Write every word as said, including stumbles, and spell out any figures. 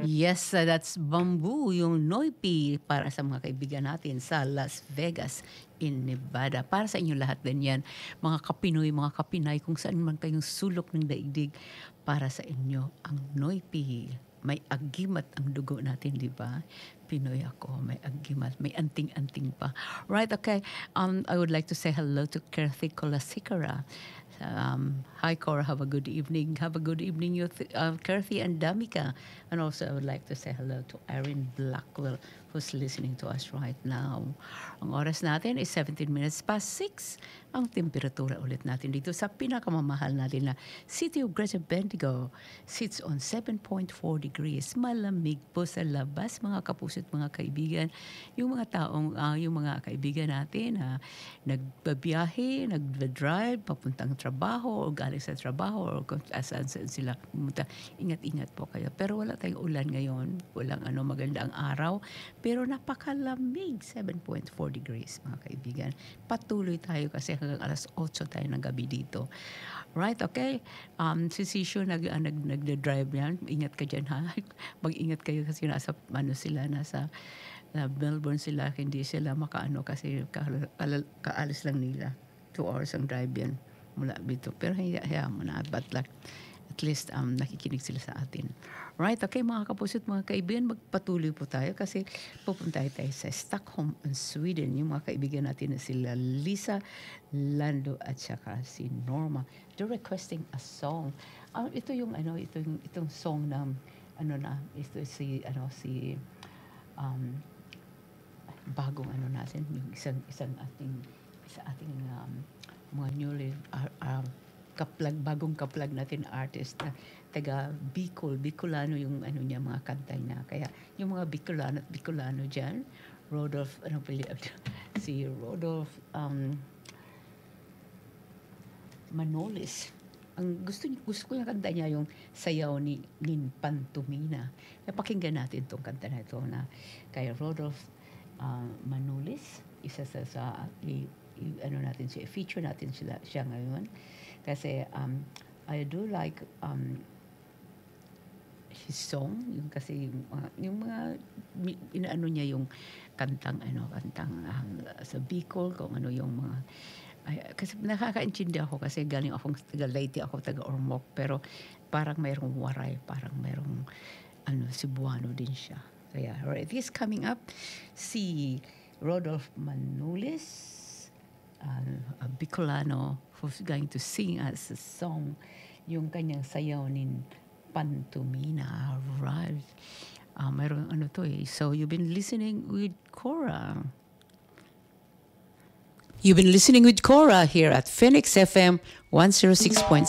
Yes, uh, that's Bamboo, yung Noipi para sa mga kaibigan natin sa Las Vegas in Nevada. Para sa inyo lahat din yan, mga Kapinoy, mga Kapinay, kung saan man kayong sulok ng daigdig, para sa inyo ang Noipi. May agimat ang dugo natin, di ba? Pinoy ako, may agimat, may anting-anting pa. Right, okay. Um, I would like to say hello to Kerthy Colasikara. Um, hi, Cora. Have a good evening. Have a good evening, you th- uh, Kerthy and Damika. And also, I would like to say hello to Erin Blackwell, who's listening to us right now. Ang oras natin is seventeen minutes past six. Ang temperatura ulit natin dito sa pinakamamahal natin na City of Greater Bendigo sits on seven point four degrees. Malamig po sa labas, mga kapuso't mga kaibigan. Yung mga taong, uh, yung mga kaibigan natin na uh, nagbabiyahe, nagdrive, papuntang trabaho o galing sa trabaho o kung saan saan sila pumunta. Ingat-ingat po kayo. Pero wala tayong ulan ngayon. Walang ano, maganda ang araw. Pero napakalamig. seven point four degrees, mga kaibigan. Patuloy tayo kasi hanggang alas otso tayo ng gabi dito. Right, okay? Um, si Sisyo nag, uh, nag, nagda-drive yan. Ingat ka dyan, ha? Mag-ingat kayo kasi nasa, ano sila, nasa uh, Melbourne sila. Hindi sila makaano kasi ka, ka, kaalis lang nila. Two hours ang drive yan mula dito. Pero hiya, hiya mo na. But like, at least um, nakikinig sila sa atin. Right, okay mga kapuso't mga kaibigan, magpatuloy po tayo kasi pupunta tayo sa Stockholm, Sweden. Yung mga kaibigan natin na sila Lisa, Lando at saka si Norma. They're requesting a song. Uh, ito yung ano, ito yung itong song na ano na, ito si ano si um, bagong ano natin, yung isang isang ating sa ating um, mga newly uh, uh, kaplag, bagong kaplag natin artist na taga Bicol, Bicolano yung ano niya, mga kanta niya. Kaya yung mga Bicolano at Bicolano dyan, Rodolph, ano pala, si Rodolph um, Manolis. Ang gusto, gusto ko yung kanta niya, yung Sayaw ni Nin Pantumina. Kaya pakinggan natin itong kanta na ito na kay Rodolph uh, Manolis. Isa sa, sa i, i, ano natin siya, feature natin sila, siya ngayon. Kasi um, I do like um, his song, yung kasi yung, uh, yung mga inaano niya yung kantang ano, kantang um, sa Bicol, kung ano yung mga ay, kasi nakakaintindi ako kasi galing akong taga Leyte, ako taga Ormoc, pero parang mayroong waray, parang mayroong ano, Cebuano din siya. Kaya right, this coming up si Rodolph Manolis, Uh, a Bicolano who's going to sing us a song, yung kanyang Sayaw nin Pantumina. Right. Uh, mayroon ano to eh. So you've been listening with Cora. You've been listening with Cora here at Phoenix F M one oh six point